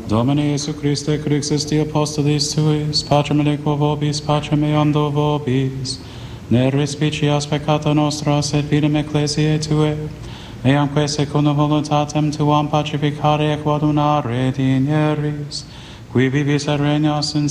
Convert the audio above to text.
Domine Iesu Christe, Crixus Dei Apostolis Tuis, Patrem aliquo vobis, Patrem eando vobis, ne respicias peccata nostra, sed fidem Ecclesiae Tuae, eamque secundum voluntatem Tuam pacificare et quadunare dineris, qui vivis et regnas in